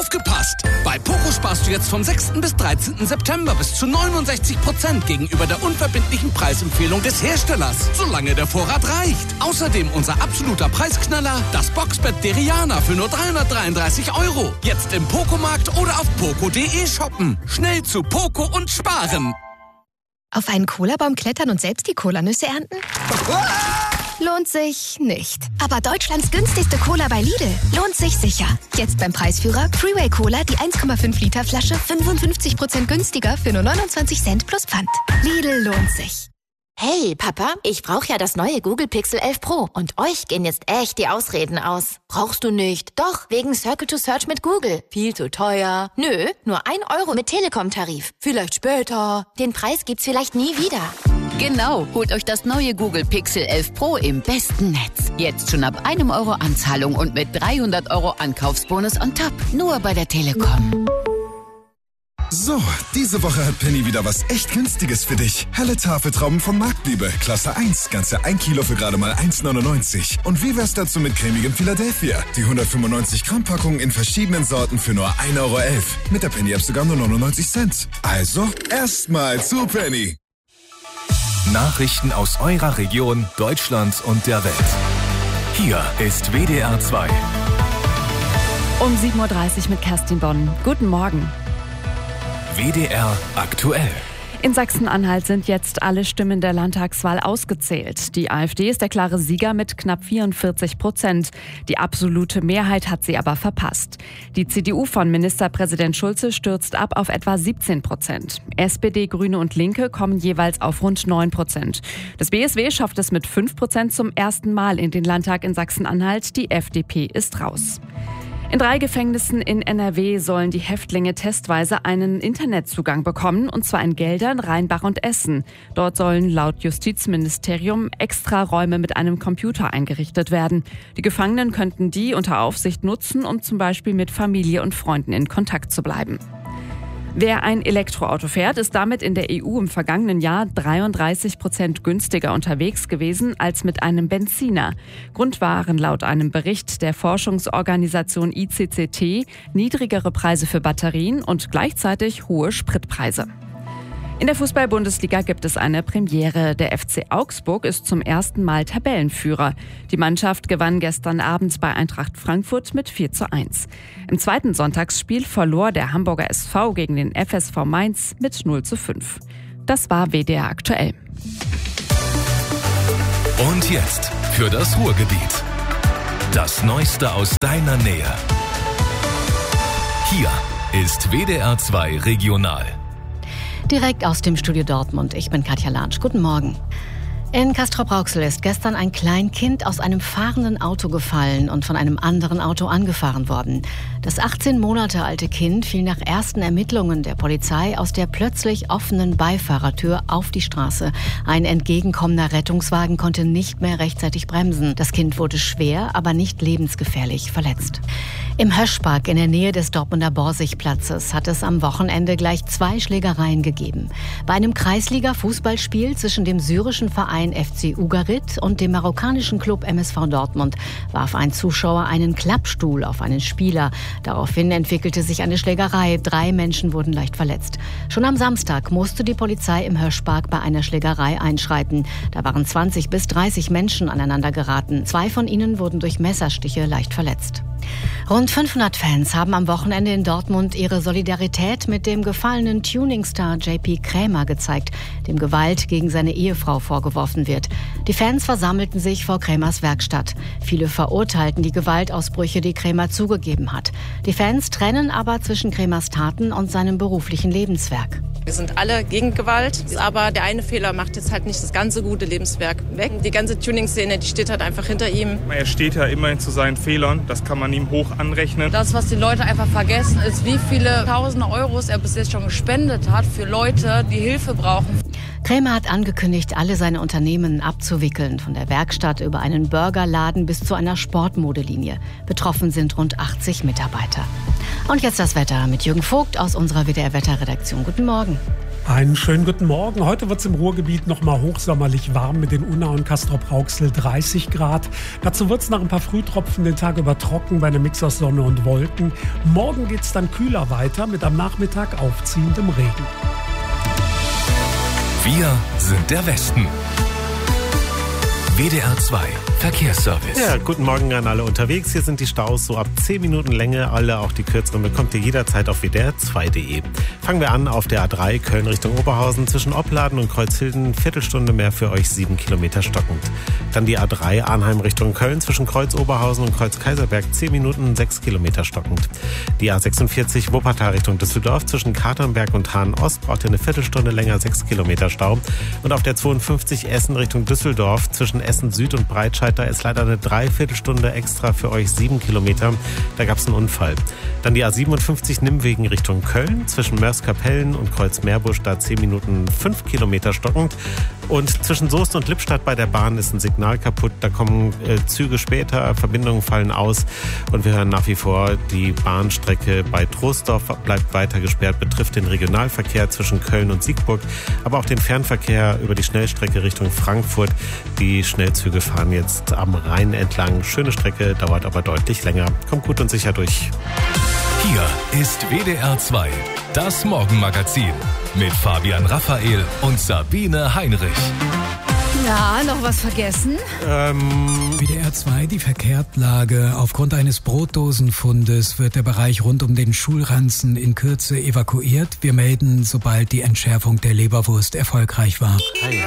Aufgepasst! Bei Poco sparst du jetzt vom 6. bis 13. September bis zu 69% gegenüber der unverbindlichen Preisempfehlung des Herstellers, solange der Vorrat reicht. Außerdem unser absoluter Preisknaller, das Boxbett Deriana für nur 333 €. Jetzt im Poco-Markt oder auf poco.de shoppen. Schnell zu Poco und sparen. Auf einen Cola-Baum klettern und selbst die Cola-Nüsse ernten? Lohnt sich nicht. Aber Deutschlands günstigste Cola bei Lidl lohnt sich sicher. Jetzt beim Preisführer Freeway Cola die 1,5 Liter Flasche 55% günstiger für nur 29 Cent plus Pfand. Lidl lohnt sich. Hey, Papa, ich brauche ja das neue Google Pixel 11 Pro. Und euch gehen jetzt echt die Ausreden aus. Brauchst du nicht? Doch, wegen Circle to Search mit Google. Viel zu teuer. Nö, nur 1 € mit Telekom-Tarif. Vielleicht später. Den Preis gibt's vielleicht nie wieder. Genau, holt euch das neue Google Pixel 11 Pro im besten Netz. Jetzt schon ab 1 € Anzahlung und mit 300 € Ankaufsbonus on top. Nur bei der Telekom. So, diese Woche hat Penny wieder was echt Günstiges für dich. Helle Tafeltrauben von Marktliebe, Klasse 1, ganze 1 Kilo für gerade mal 1,99. Und wie wär's dazu mit cremigem Philadelphia? Die 195 Gramm Packung in verschiedenen Sorten für nur 1,11 €. Mit der Penny-App sogar nur 99 Cent. Also, erstmal zu Penny. Nachrichten aus eurer Region, Deutschland und der Welt. Hier ist WDR 2. Um 7:30 Uhr mit Kerstin Bonn. Guten Morgen. WDR aktuell. In Sachsen-Anhalt sind jetzt alle Stimmen der Landtagswahl ausgezählt. Die AfD ist der klare Sieger mit knapp 44%. Die absolute Mehrheit hat sie aber verpasst. Die CDU von Ministerpräsident Schulze stürzt ab auf etwa 17%. SPD, Grüne und Linke kommen jeweils auf rund 9%. Das BSW schafft es mit 5% zum ersten Mal in den Landtag in Sachsen-Anhalt. Die FDP ist raus. In 3 Gefängnissen in NRW sollen die Häftlinge testweise einen Internetzugang bekommen, und zwar in Geldern, Rheinbach und Essen. Dort sollen laut Justizministerium extra Räume mit einem Computer eingerichtet werden. Die Gefangenen könnten die unter Aufsicht nutzen, um zum Beispiel mit Familie und Freunden in Kontakt zu bleiben. Wer ein Elektroauto fährt, ist damit in der EU im vergangenen Jahr 33% günstiger unterwegs gewesen als mit einem Benziner. Grund waren laut einem Bericht der Forschungsorganisation ICCT niedrigere Preise für Batterien und gleichzeitig hohe Spritpreise. In der Fußball-Bundesliga gibt es eine Premiere. Der FC Augsburg ist zum ersten Mal Tabellenführer. Die Mannschaft gewann gestern Abend bei Eintracht Frankfurt mit 4:1. Im zweiten Sonntagsspiel verlor der Hamburger SV gegen den FSV Mainz mit 0:5. Das war WDR aktuell. Und jetzt für das Ruhrgebiet. Das Neueste aus deiner Nähe. Hier ist WDR 2 Regional. Direkt aus dem Studio Dortmund. Ich bin Katja Lansch. Guten Morgen. In Castrop-Rauxel ist gestern ein Kleinkind aus einem fahrenden Auto gefallen und von einem anderen Auto angefahren worden. Das 18 Monate alte Kind fiel nach ersten Ermittlungen der Polizei aus der plötzlich offenen Beifahrertür auf die Straße. Ein entgegenkommender Rettungswagen konnte nicht mehr rechtzeitig bremsen. Das Kind wurde schwer, aber nicht lebensgefährlich verletzt. Im Höschpark in der Nähe des Dortmunder Borsigplatzes hat es am Wochenende gleich 2 Schlägereien gegeben. Bei einem Kreisliga-Fußballspiel zwischen dem syrischen Verein FC Ugarit und dem marokkanischen Club MSV Dortmund warf ein Zuschauer einen Klappstuhl auf einen Spieler. Daraufhin entwickelte sich eine Schlägerei. 3 Menschen wurden leicht verletzt. Schon am Samstag musste die Polizei im Höschpark bei einer Schlägerei einschreiten. Da waren 20 bis 30 Menschen aneinander geraten. 2 von ihnen wurden durch Messerstiche leicht verletzt. Rund 500 Fans haben am Wochenende in Dortmund ihre Solidarität mit dem gefallenen Tuningstar JP Krämer gezeigt, dem Gewalt gegen seine Ehefrau vorgeworfen wird. Die Fans versammelten sich vor Krämers Werkstatt. Viele verurteilten die Gewaltausbrüche, die Krämer zugegeben hat. Die Fans trennen aber zwischen Krämers Taten und seinem beruflichen Lebenswerk. Wir sind alle gegen Gewalt, aber der eine Fehler macht jetzt halt nicht das ganze gute Lebenswerk weg. Die ganze Tuning-Szene, die steht halt einfach hinter ihm. Er steht ja immerhin zu seinen Fehlern, das kann man ihm hoch anrechnen. Das, was die Leute einfach vergessen, ist, wie viele tausende Euros er bis jetzt schon gespendet hat für Leute, die Hilfe brauchen. Krämer hat angekündigt, alle seine Unternehmen abzuwickeln, von der Werkstatt über einen Burgerladen bis zu einer Sportmodelinie. Betroffen sind rund 80 Mitarbeiter. Und jetzt das Wetter mit Jürgen Vogt aus unserer WDR-Wetterredaktion. Guten Morgen. Einen schönen guten Morgen. Heute wird es im Ruhrgebiet nochmal hochsommerlich warm mit den Unna und Castrop-Rauxel 30 Grad. Dazu wird es nach ein paar Frühtropfen den Tag über trocken bei einem Mix aus Sonne und Wolken. Morgen geht es dann kühler weiter mit am Nachmittag aufziehendem Regen. Wir sind der Westen. WDR 2 Verkehrsservice. Ja, guten Morgen an alle unterwegs. Hier sind die Staus so ab 10 Minuten Länge. Alle, auch die kürzeren, bekommt ihr jederzeit auf wdr2.de. Fangen wir an auf der A3 Köln Richtung Oberhausen. Zwischen Opladen und Kreuzhilden Viertelstunde mehr für euch, 7 Kilometer stockend. Dann die A3 Arnheim Richtung Köln. Zwischen Kreuz Oberhausen und Kreuz Kaiserberg 10 Minuten, 6 Kilometer stockend. Die A46 Wuppertal Richtung Düsseldorf. Zwischen Katernberg und Hahn-Ost braucht ihr eine Viertelstunde länger, 6 Kilometer Stau. Und auf der 52 Essen Richtung Düsseldorf. Zwischen Essen Süd und Breitscheid, da ist leider eine Dreiviertelstunde extra für euch, 7 Kilometer. Da gab es einen Unfall. Dann die A57 Nimmwegen Richtung Köln. Zwischen Mörs-Kapellen und Kreuz-Meerbusch, da 10 Minuten, 5 Kilometer stockend. Und zwischen Soest und Lippstadt bei der Bahn ist ein Signal kaputt. Da kommen Züge später, Verbindungen fallen aus. Und wir hören nach wie vor, die Bahnstrecke bei Troisdorf bleibt weiter gesperrt, betrifft den Regionalverkehr zwischen Köln und Siegburg, aber auch den Fernverkehr über die Schnellstrecke Richtung Frankfurt. Die Schnellzüge fahren jetzt am Rhein entlang. Schöne Strecke, dauert aber deutlich länger. Kommt gut und sicher durch. Hier ist WDR 2, das Morgenmagazin mit Fabian Raphael und Sabine Heinrich. Ja, noch was vergessen? WDR 2, die Verkehrslage. Aufgrund eines Brotdosenfundes wird der Bereich rund um den Schulranzen in Kürze evakuiert. Wir melden, sobald die Entschärfung der Leberwurst erfolgreich war.